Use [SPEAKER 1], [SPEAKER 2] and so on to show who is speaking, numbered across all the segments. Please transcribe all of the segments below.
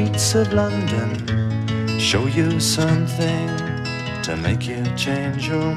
[SPEAKER 1] streets of London show you something to make you change your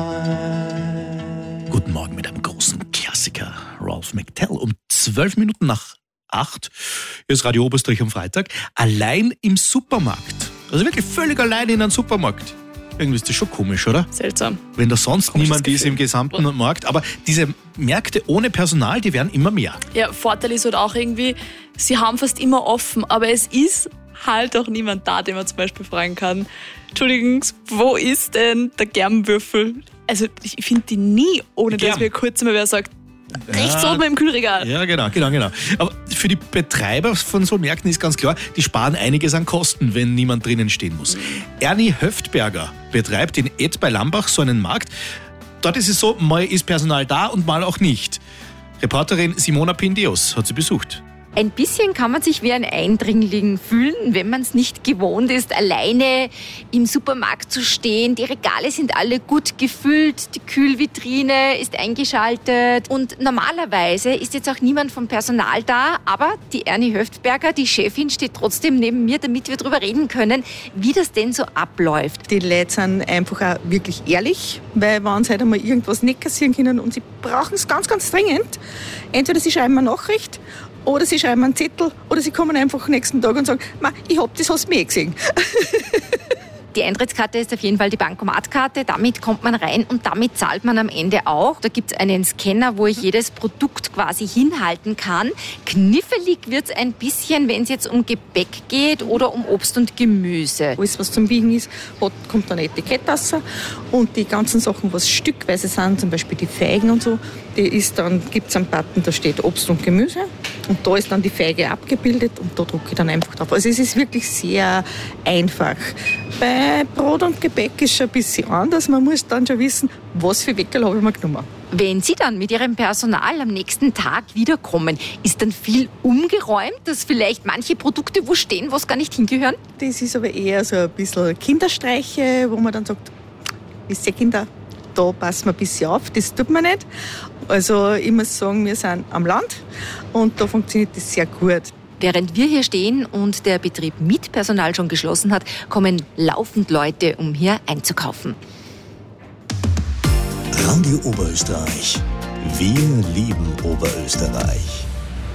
[SPEAKER 1] mind.
[SPEAKER 2] Guten Morgen mit einem großen Klassiker, Ralph McTell. Um 12 Minuten nach 8 ist Radio Oberösterreich am Freitag. Allein im Supermarkt. Also wirklich völlig allein in einem Supermarkt. Irgendwie ist das schon komisch, oder?
[SPEAKER 3] Seltsam.
[SPEAKER 2] Wenn da sonst
[SPEAKER 3] Komisches
[SPEAKER 2] niemand ist
[SPEAKER 3] Gefühl.
[SPEAKER 2] im gesamten Markt. Aber diese Märkte ohne Personal, die werden immer mehr.
[SPEAKER 3] Ja, Vorteil ist halt auch irgendwie, sie haben fast immer offen, aber es ist halt auch niemand da, den man zum Beispiel fragen kann. Entschuldigung, wo ist denn der Germwürfel? Also ich finde die nie, ohne dass mir kurz mal wer sagt, rechts oben im Kühlregal.
[SPEAKER 2] Ja, genau. Aber für die Betreiber von so Märkten ist ganz klar, die sparen einiges an Kosten, wenn niemand drinnen stehen muss. Ernie Höftberger betreibt in Ed bei Lambach so einen Markt. Dort ist es so, mal ist Personal da und mal auch nicht. Reporterin Simona Pindios hat sie besucht.
[SPEAKER 4] Ein bisschen kann man sich wie ein Eindringling fühlen, wenn man es nicht gewohnt ist, alleine im Supermarkt zu stehen. Die Regale sind alle gut gefüllt, die Kühlvitrine ist eingeschaltet und normalerweise ist jetzt auch niemand vom Personal da, aber die Ernie Höftberger, die Chefin, steht trotzdem neben mir, damit wir darüber reden können, wie das denn so abläuft.
[SPEAKER 5] Die Leute sind einfach auch wirklich ehrlich, weil wenn sie halt einmal irgendwas nicht kassieren können und sie brauchen es ganz, ganz dringend, entweder sie schreiben eine Nachricht oder sie schreiben einen Zettel oder sie kommen einfach nächsten Tag und sagen, ich hab das, hast du mir gesehen.
[SPEAKER 4] Die Eintrittskarte ist auf jeden Fall die Bankomatkarte. Damit kommt man rein und damit zahlt man am Ende auch. Da gibt es einen Scanner, wo ich jedes Produkt quasi hinhalten kann. Knifflig wird es ein bisschen, wenn es jetzt um Gebäck geht oder um Obst und Gemüse.
[SPEAKER 5] Alles, was zum Wiegen ist, kommt dann ein Etikett raus. Und die ganzen Sachen, was stückweise sind, zum Beispiel die Feigen und so, gibt es einen Button, da steht Obst und Gemüse. Und da ist dann die Feige abgebildet und da drücke ich dann einfach drauf. Also es ist wirklich sehr einfach. Bei Brot und Gebäck ist schon ein bisschen anders. Man muss dann schon wissen, was für Weckerl habe ich mir genommen.
[SPEAKER 4] Wenn Sie dann mit Ihrem Personal am nächsten Tag wiederkommen, ist dann viel umgeräumt, dass vielleicht manche Produkte wo stehen, wo es gar nicht hingehören?
[SPEAKER 5] Das ist aber eher so ein bisschen Kinderstreiche, wo man dann sagt, wisst ihr Kinder, da passen wir ein bisschen auf, das tut man nicht. Also ich muss sagen, wir sind am Land und da funktioniert das sehr gut.
[SPEAKER 4] Während wir hier stehen und der Betrieb mit Personal schon geschlossen hat, kommen laufend Leute, um hier einzukaufen.
[SPEAKER 6] Radio Oberösterreich. Wir lieben Oberösterreich.